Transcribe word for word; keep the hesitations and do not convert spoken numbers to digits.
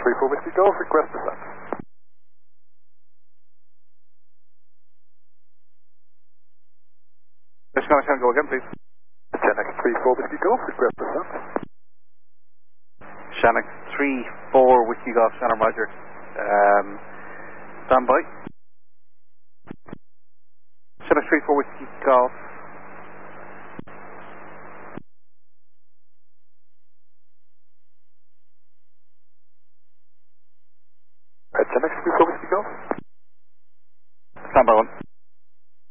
three four Whiskey Golf, request descent. Mission Command, go again, please. Shannon three four Whiskey Golf, request descent. Shannon three four Whiskey Golf, Shannon Roger. Um, stand by. Shannon three four Whiskey Golf. Right, Shannon three four Whiskey Golf. Stand by one.